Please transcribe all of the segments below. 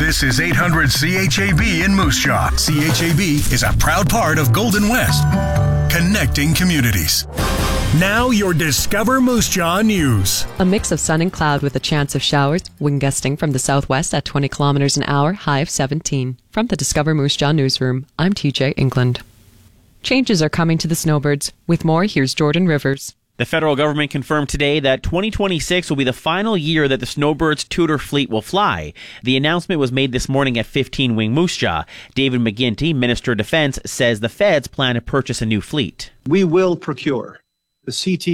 This is 800 CHAB in Moose Jaw. CHAB is a proud part of Golden West, connecting communities. Now your Discover Moose Jaw news. A mix of sun and cloud with a chance of showers. Wind gusting from the southwest at 20 kilometers an hour, high of 17. From the Discover Moose Jaw newsroom, I'm TJ England. Changes are coming to the snowbirds. With more, here's Jordan Rivers. The federal government confirmed today that 2026 will be the final year that the Snowbirds Tudor fleet will fly. The announcement was made this morning at 15 Wing Moose Jaw. David McGuinty, Minister of Defense, says the feds plan to purchase a new fleet. We will procure the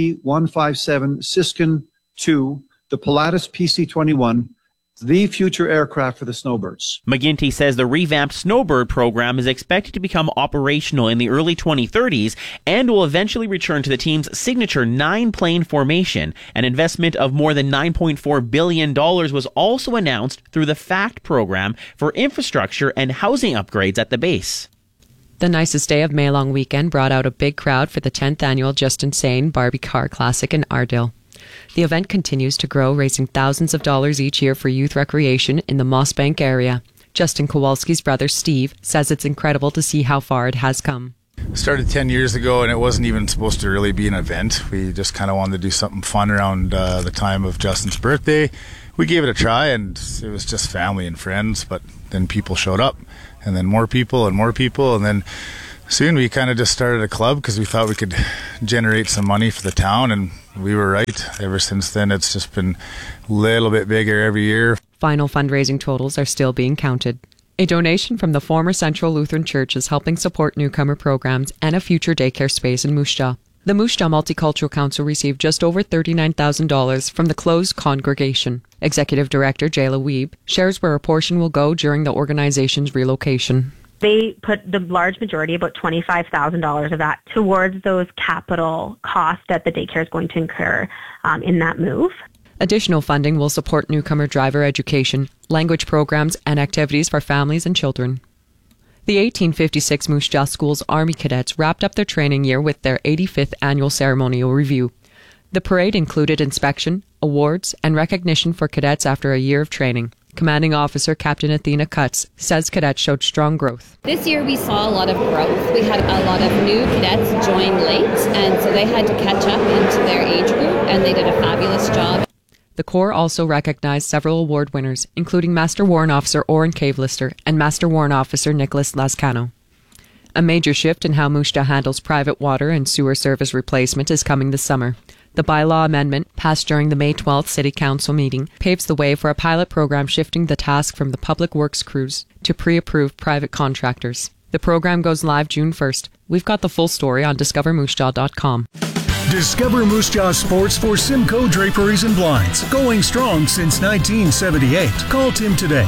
CT-157 Siskin II, the Pilatus PC-21, the future aircraft for the Snowbirds. McGuinty says the revamped Snowbird program is expected to become operational in the early 2030s and will eventually return to the team's signature 9-plane formation. An investment of more than $9.4 billion was also announced through the FACT program for infrastructure and housing upgrades at the base. The nicest day of May long weekend brought out a big crowd for the 10th annual Just Insane Barbie Car Classic in Ardale. The event continues to grow, raising thousands of dollars each year for youth recreation in the Mossbank area. Justin Kowalski's brother, Steve, says it's incredible to see how far it has come. Started 10 years ago, and it wasn't even supposed to really be an event. We just kind of wanted to do something fun around the time of Justin's birthday. We gave it a try, and it was just family and friends, but then people showed up, and then more people, and then soon we kind of just started a club because we thought we could generate some money for the town, and we were right. Ever since then, it's just been a little bit bigger every year. Final fundraising totals are still being counted. A donation from the former Central Lutheran Church is helping support newcomer programs and a future daycare space in Moose Jaw. The Moose Jaw Multicultural Council received just over $39,000 from the closed congregation. Executive Director Jayla Weeb shares where a portion will go during the organization's relocation. They put the large majority, about $25,000 of that, towards those capital costs that the daycare is going to incur in that move. Additional funding will support newcomer driver education, language programs, and activities for families and children. The 1856 Moose Jaw School's Army cadets wrapped up their training year with their 85th annual ceremonial review. The parade included inspection, awards, and recognition for cadets after a year of training. Commanding Officer Captain Athena Cutts says cadets showed strong growth. This year we saw a lot of growth. We had a lot of new cadets join late, and so they had to catch up into their age group, and they did a fabulous job. The Corps also recognized several award winners, including Master Warrant Officer Oren Cavelister and Master Warrant Officer Nicholas Lascano. A major shift in how Moose Jaw handles private water and sewer service replacement is coming this summer. The bylaw amendment, passed during the May 12th City Council meeting, paves the way for a pilot program shifting the task from the public works crews to pre-approved private contractors. The program goes live June 1st. We've got the full story on discovermoosejaw.com. Discover Moose Jaw Sports for Simcoe Draperies and Blinds. Going strong since 1978. Call Tim today,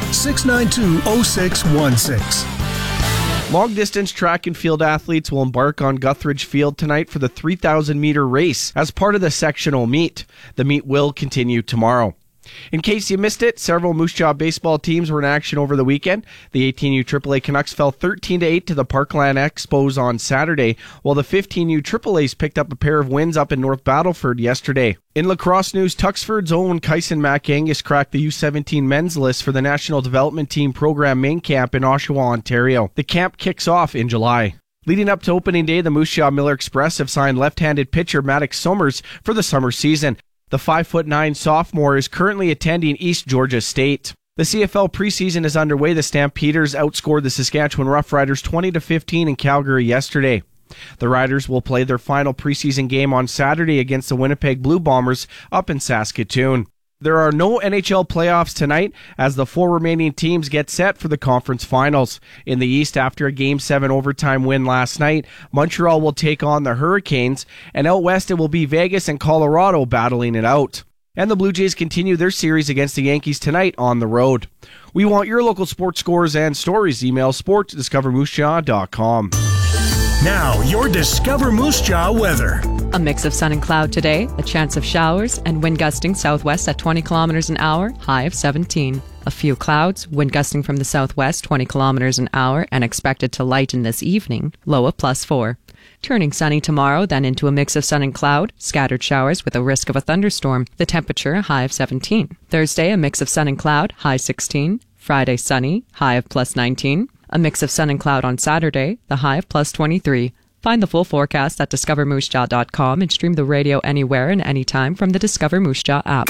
692-0616. Long-distance track and field athletes will embark on Guthridge Field tonight for the 3,000-meter race as part of the sectional meet. The meet will continue tomorrow. In case you missed it, several Moose Jaw baseball teams were in action over the weekend. The 18U AAA Canucks fell 13-8 to the Parkland Expos on Saturday, while the 15U AAAs picked up a pair of wins up in North Battleford yesterday. In lacrosse news, Tuxford's own Kyson MacAngus cracked the U17 men's list for the National Development Team Program main camp in Oshawa, Ontario. The camp kicks off in July. Leading up to opening day, the Moose Jaw Miller Express have signed left-handed pitcher Maddox Summers for the summer season. The 5'9" sophomore is currently attending East Georgia State. The CFL preseason is underway. The Stampeders outscored the Saskatchewan Roughriders 20-15 in Calgary yesterday. The Riders will play their final preseason game on Saturday against the Winnipeg Blue Bombers up in Saskatoon. There are no NHL playoffs tonight as the 4 remaining teams get set for the conference finals. In the East, after a Game 7 overtime win last night, Montreal will take on the Hurricanes, and out west it will be Vegas and Colorado battling it out. And the Blue Jays continue their series against the Yankees tonight on the road. We want your local sports scores and stories. Email sport@discovermoosejaw.com. Now, your Discover Moose Jaw weather. A mix of sun and cloud today, a chance of showers, and wind gusting southwest at 20 kilometers an hour, high of 17. A few clouds, wind gusting from the southwest 20 kilometers an hour, and expected to lighten this evening, low of +4. Turning sunny tomorrow, then into a mix of sun and cloud, scattered showers with a risk of a thunderstorm. The temperature, a high of 17. Thursday, a mix of sun and cloud, high 16. Friday, sunny, high of plus 19. A mix of sun and cloud on Saturday, the high of plus 23. Find the full forecast at discovermoosejaw.com and stream the radio anywhere and anytime from the Discover Moose Jaw app.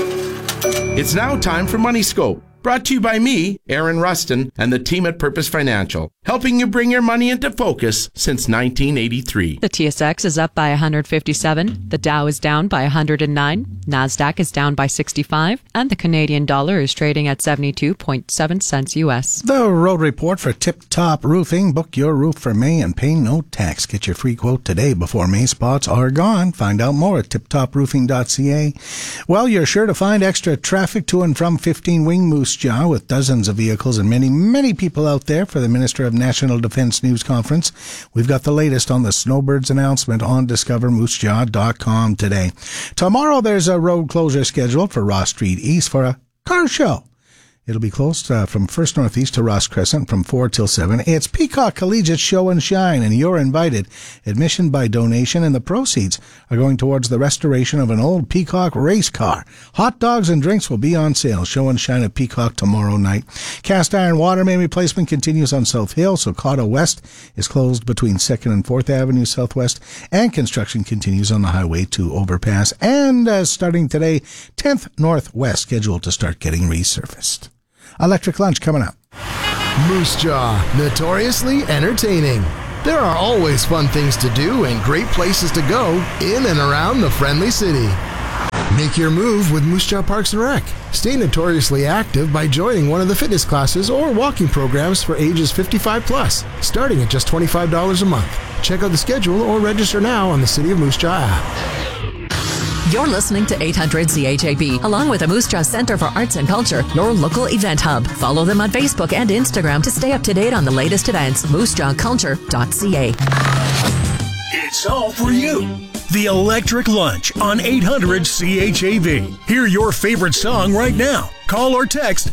It's now time for Money Scope. Brought to you by me, Aaron Rustin, and the team at Purpose Financial, helping you bring your money into focus since 1983. The TSX is up by 157, the Dow is down by 109, NASDAQ is down by 65, and the Canadian dollar is trading at 72.7 cents U.S. The road report for Tip Top Roofing. Book your roof for May and pay no tax. Get your free quote today before May spots are gone. Find out more at tiptoproofing.ca. Well, you're sure to find extra traffic to and from 15 Wing Moose Jaw with dozens of vehicles and many, many people out there for the Minister of National Defense News Conference. We've got the latest on the Snowbirds announcement on discovermoosejaw.com today. Tomorrow there's a road closure scheduled for Ross Street East for a car show. It'll be closed from First Northeast to Ross Crescent from 4 till 7. It's Peacock Collegiate Show and Shine, and you're invited. Admission by donation, and the proceeds are going towards the restoration of an old Peacock race car. Hot dogs and drinks will be on sale. Show and Shine at Peacock tomorrow night. Cast iron water main replacement continues on South Hill, so Cotta West is closed between 2nd and 4th Avenue Southwest, and construction continues on the Highway 2 overpass. And starting today, 10th Northwest scheduled to start getting resurfaced. Electric Lunch coming up. Moose Jaw, notoriously entertaining. There are always fun things to do and great places to go in and around the friendly city. Make your move with Moose Jaw Parks and Rec. Stay notoriously active by joining one of the fitness classes or walking programs for ages 55 plus, starting at just $25 a month. Check out the schedule or register now on the City of Moose Jaw app. You're listening to 800 CHAB, along with the Moose Jaw Center for Arts and Culture, your local event hub. Follow them on Facebook and Instagram to stay up to date on the latest events. moosejawculture.ca. It's all for you. The Electric Lunch on 800 CHAB. Hear your favorite song right now. Call or text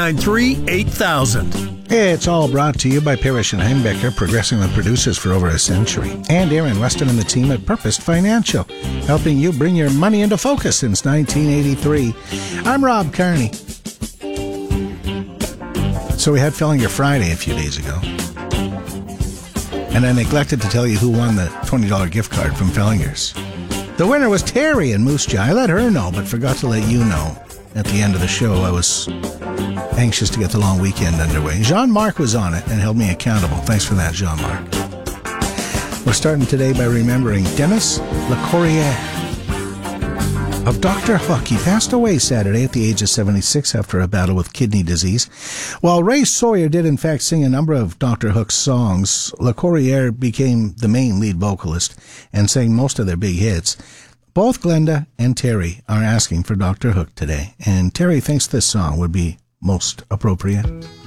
693-8000. It's all brought to you by Parrish and Heimbecker, progressing with producers for over a century. And Aaron Weston and the team at Purpose Financial, helping you bring your money into focus since 1983. I'm Rob Carney. So we had Fellinger Friday a few days ago. And I neglected to tell you who won the $20 gift card from Fellinger's. The winner was Terry in Moose Jaw. I let her know, but forgot to let you know. At the end of the show, I was anxious to get the long weekend underway. Jean-Marc was on it and held me accountable. Thanks for that, Jean-Marc. We're starting today by remembering Dennis LeCourrier of Dr. Hook. He passed away Saturday at the age of 76 after a battle with kidney disease. While Ray Sawyer did in fact sing a number of Dr. Hook's songs, LeCourrier became the main lead vocalist and sang most of their big hits. Both Glenda and Terry are asking for Dr. Hook today, and Terry thinks this song would be most appropriate.